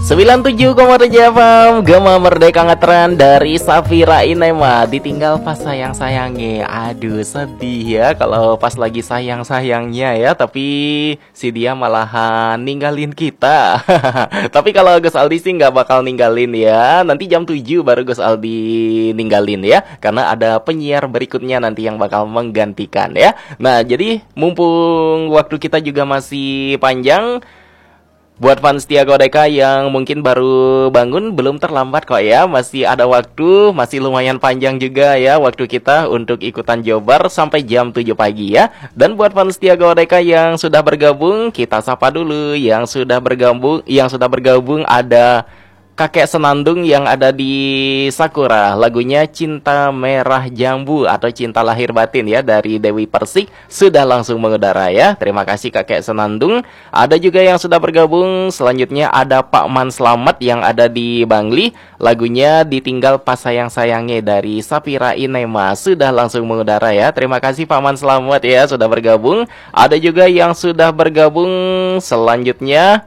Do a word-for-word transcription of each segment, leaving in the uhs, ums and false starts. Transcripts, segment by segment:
sembilan puluh tujuh koma tujuh F M Gema Merdeka Ngetren dari Safira Inema. Ditinggal pas sayang-sayangnya. Aduh sedih ya kalau pas lagi sayang-sayangnya ya, tapi si dia malahan ninggalin kita. Tapi kalau Gus Aldi sih nggak bakal ninggalin ya. Nanti jam tujuh baru Gus Aldi ninggalin ya, karena ada penyiar berikutnya nanti yang bakal menggantikan ya. Nah jadi mumpung waktu kita juga masih panjang, buat fans Setia Godeka yang mungkin baru bangun, belum terlambat kok ya. Masih ada waktu, masih lumayan panjang juga ya waktu kita untuk ikutan Jobar sampai jam tujuh pagi ya. Dan buat fans Setia Godeka yang sudah bergabung, kita sapa dulu. Yang sudah bergabung, yang sudah bergabung ada Kakek Senandung yang ada di Sakura. Lagunya Cinta Merah Jambu atau Cinta Lahir Batin ya, dari Dewi Persik sudah langsung mengudara ya. Terima kasih Kakek Senandung. Ada juga yang sudah bergabung. Selanjutnya ada Pak Man Slamet yang ada di Bangli. Lagunya Ditinggal Pas Sayang-Sayangnya dari Safira Inema sudah langsung mengudara ya. Terima kasih Pak Man Slamet ya sudah bergabung. Ada juga yang sudah bergabung. Selanjutnya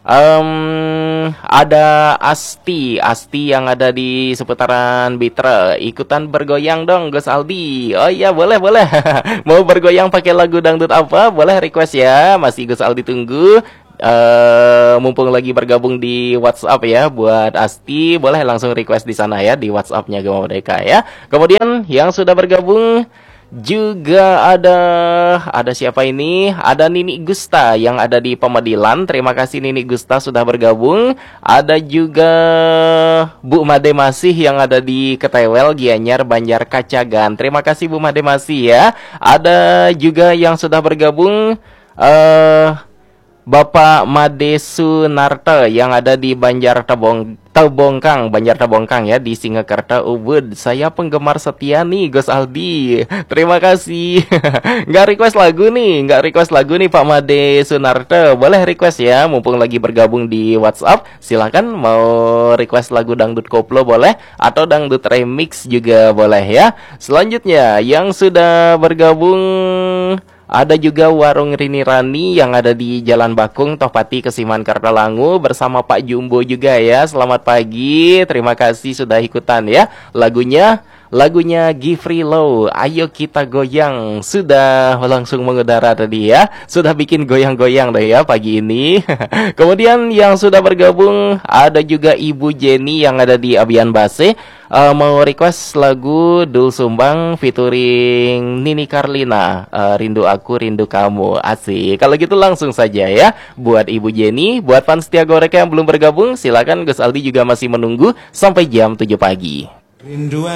Um, ada Asti, Asti yang ada di seputaran Bitra. Ikutan bergoyang dong Gus Aldi. Oh iya boleh boleh. Mau bergoyang pakai lagu dangdut apa? Boleh request ya. Masih Gus Aldi tunggu. Uh, mumpung lagi bergabung di WhatsApp ya, buat Asti boleh langsung request di sana ya, di WhatsAppnya Gema Merdeka ya. Kemudian yang sudah bergabung juga ada ada siapa ini? Ada Nini Gusta yang ada di Pemadilan. Terima kasih Nini Gusta sudah bergabung. Ada juga Bu Made Masih yang ada di Ketewel, Gianyar, Banjar Kacagan. Terima kasih Bu Made Masih ya. Ada juga yang sudah bergabung eh uh, Bapak Made Sunarte yang ada di Banjar Tebong Tebongkang, Banjar Tebongkang ya, di Singakerta Ubud. Saya penggemar setia nih Gus Aldi. Terima kasih. Nggak request lagu nih, nggak request lagu nih Pak Made Sunarte. Boleh request ya, mumpung lagi bergabung di WhatsApp. Silakan mau request lagu dangdut koplo boleh, atau dangdut remix juga boleh ya. Selanjutnya yang sudah bergabung ada juga Warung Rini Rani yang ada di Jalan Bakung, Topati, Kesiman, Kartalangu bersama Pak Jumbo juga ya. Selamat pagi, terima kasih sudah ikutan ya. Lagunya Lagunya Gifri Low, Ayo Kita Goyang, sudah langsung mengudara tadi ya. Sudah bikin goyang-goyang deh ya pagi ini. Kemudian yang sudah bergabung ada juga Ibu Jenny yang ada di Abian Base. Uh, mau request lagu Dul Sumbang featuring Nini Carlina, uh, Rindu Aku Rindu Kamu. Asik. Kalau gitu langsung saja ya buat Ibu Jenny. Buat fans Setia Godeka yang belum bergabung, silakan Gus Aldi juga masih menunggu sampai jam tujuh pagi. Rinduan